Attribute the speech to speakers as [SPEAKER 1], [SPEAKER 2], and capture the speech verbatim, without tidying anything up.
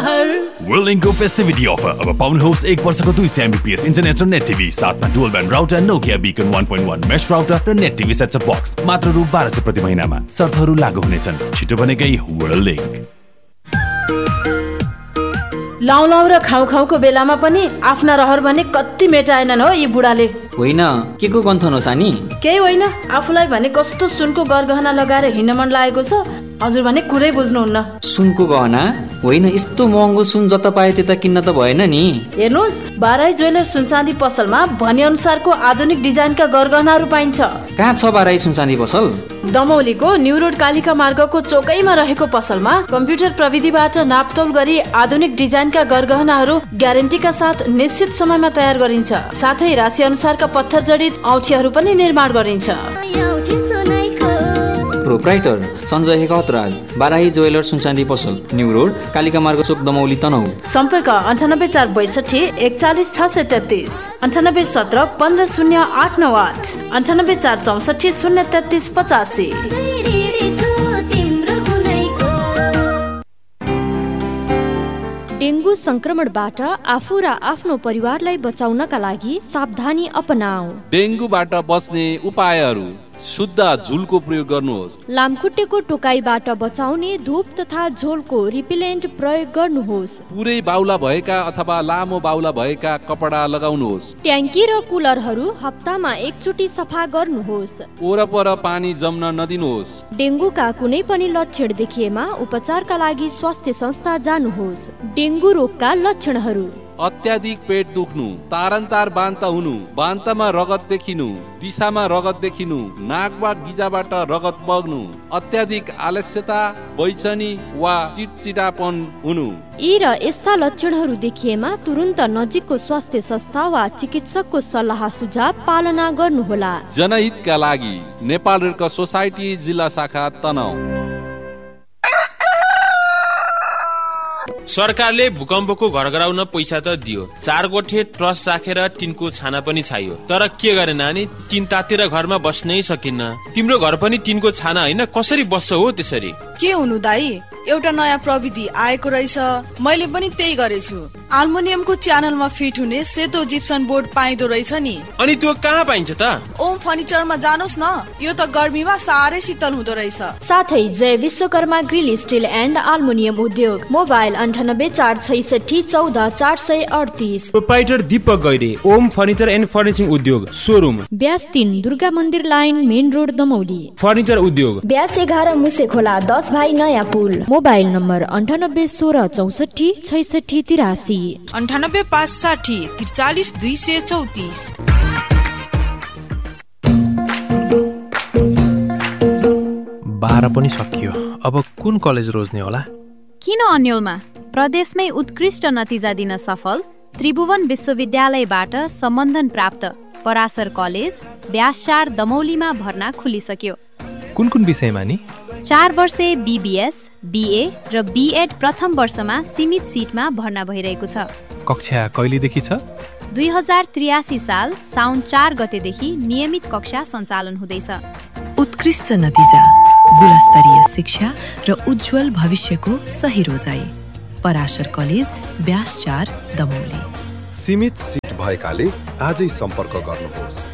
[SPEAKER 1] सहर। वर्ल्डिङको फेस्टिभिटी अफर अब पाउनुहोस् एक वर्षको दुई सय एमबीपीएस इन्टरनेट र नेट टिभी साथमा dual band router, Nokia बिकन one point one mesh router र नेट टिभी सेटअप बक्स मात्र रु बाह्र सय प्रति महिनामा। शर्तहरू लागू हुनेछन्। छिटो बनेकै वर्ल्डिङ।
[SPEAKER 2] लाउ लाउ र खाउ खाउको बेलामा पनि आफ्ना रहर भने कति मेटाएनन् हो यी बुढाले।
[SPEAKER 3] होइन के को गन्थन हो सानी?
[SPEAKER 2] केही होइन, आफूलाई भने कस्तो सुनको गरगहना लगाएर हिँड्न मन लागेको छ। हजुर भने कुरै बुझ्नुहुन्न।
[SPEAKER 3] सुनको गहना होइन, यस्तो महँगो सुन जता पाए त्यता किन्न त भएन नि।
[SPEAKER 2] हेर्नुहोस्, बाराई ज्वेलर सुनचाँदी पसलमा भने अनुसारको आधुनिक डिजाइनका गरगहनाहरू पाइन्छ।
[SPEAKER 3] कहाँ छ बाराई सुनचाँदी पसल?
[SPEAKER 2] दमौलीको न्यू रोड कालिका मार्गको चोकैमा रहेको पसलमा कम्प्युटर प्रविधिबाट नापतोल गरी आधुनिक डिजाइनका गरगहनाहरू ग्यारेन्टीका साथ निश्चित समयमा तयार गरिन्छ। साथै राशि अनुसारका पत्थर जडित औँठीहरू पनि निर्माण गरिन्छ।
[SPEAKER 3] प्रोप्राइटर सञ्जय हेकौतराज, बाराही ज्वेलर सुनचाँदी पसल, न्यू रोड कालिका मार्ग चोक, दमौली, तनहु।
[SPEAKER 2] सम्पर्क अन्ठानब्बे चार बैसठी एकचालिस छ सय तेत्तिस, अन्ठानब्बे सत्र पन्ध्र शून्य आठ नौ आठ, अन्ठानब्बे चार चौसठी शून्य तेत्तिस पचासी।
[SPEAKER 4] डेङ्गु संक्रमणबाट आफू र आफ्नो परिवारलाई बचाउनका लागि सावधानी अपनाऊ।
[SPEAKER 5] डेङ्गुबाट बच्ने उपायहरू: शुद्ध झुलको प्रयोग गर्नुहोस्।
[SPEAKER 4] लामखुट्टेको टोकाइबाट बचाउने धूप तथा झोलको रिपेलेन्ट प्रयोग गर्नुहोस्।
[SPEAKER 5] पुरै बाउला भएका अथवा लामो बाउला भएका कपडा लगाउनुहोस्।
[SPEAKER 4] ट्याङ्की र कुलरहरू हप्तामा एकचोटि सफा गर्नुहोस्।
[SPEAKER 5] वरपर पानी जम्न नदिनुहोस्।
[SPEAKER 4] डेङ्गुका कुनै पनि लक्षण देखिएमा उपचारका लागि स्वास्थ्य संस्था जानुहोस्। डेङ्गु रोगका लक्षणहरू:
[SPEAKER 5] अत्याधिक पेट दुख्नु, तारन्तार बान्ता हुनु, बान्तामा रगत देखिनु, दिशामा रगत देखिनु, नाक वा गिजाबाट रगत बग्नु, अत्याधिक आलस्यता, बैचनी वा चिटचिटापन हुनु।
[SPEAKER 4] यी र यस्ता लक्षणहरू देखिएमा तुरुन्त नजिकको स्वास्थ्य संस्था वा चिकित्सकको सल्लाह सुझाव पालना गर्नुहोला।
[SPEAKER 5] जनहितका लागि नेपाल रेड क्रस सोसाइटी जिल्ला शाखा तनहुँ।
[SPEAKER 6] सरकारले भूकम्पको घर गराउन पैसा त दियो, चार गोठे ट्रस्ट राखेर टिनको छाना पनि छाइयो, तर के गरे नानी, टिन तातेर घरमा बस्नै सकिन्न। तिम्रो घर पनि टिनको छाना होइन, कसरी बस्छ हो त्यसरी?
[SPEAKER 7] के हुनु दाई, एउटा नयाँ प्रविधि आएको रहेछ, मैले पनि त्यही गरेछु। आल्मुनियमको च्यानलमा फिट हुने सेतो जिप्सन बोर्ड पाइदो रहेछ नि।
[SPEAKER 6] अनि त्यो कहाँ पाइन्छ त?
[SPEAKER 7] ओम फर्निचरमा जानुहोस् न, यो त गर्मीमा साह्रै शीतल हुँदो रहेछ।
[SPEAKER 4] साथै जय Vishwakarma grill still and aluminium उद्योग। मोबाइल अन्ठानब्बे चार छैसठी चौध चार सय अडतिस।
[SPEAKER 8] Proprietor Deepak Gaire, Om furniture and फर्निचिङ उद्योग, सोरुम
[SPEAKER 4] ब्यास तीन दुर्गा मन्दिर line, main road, Damauli.
[SPEAKER 8] Furniture उद्योग
[SPEAKER 4] ब्यास एघार मुसे खोला, दस भाइ नयाँ पुल। मोबाइल नम्बर अन्ठानब्बे सोह्र चौसठी छैसठी तिरासी,
[SPEAKER 9] अन्ठानब्बे पाँच साठी त्रिचालिस दुई सय चौतिस।
[SPEAKER 10] बाह्र पनि सकियो, अब कुन कलेज रोज्ने होला?
[SPEAKER 11] किन अन्यलमा? प्रदेशमै उत्कृष्ट नतिजा दिन सफल त्रिभुवन विश्वविद्यालयबाट सम्बन्धन प्राप्त पराशर कलेज ब्यासचार दमौलीमा भर्ना खुलिसक्यो।
[SPEAKER 10] कुन कुन विषयमा नि?
[SPEAKER 11] चार वर्षे बीबीएस, बीए र बीएड प्रथम वर्षमा सीमित सिटमा भर्ना भइरहेको छ।
[SPEAKER 10] कक्षा कहिलेदेखि छ?
[SPEAKER 11] दुई हजार त्रियासी साल साउन चार गतेदेखि नियमित कक्षा सञ्चालन हुँदैछ।
[SPEAKER 12] उत्कृष्ट नतिजा, गुणस्तरीय शिक्षा र उज्जवल भविष्यको सही रोजाइ। पराशर कलेज ब्यासचार दमौली।
[SPEAKER 13] सीमित सिट भएकाले आजै सम्पर्क गर्नुहोस्।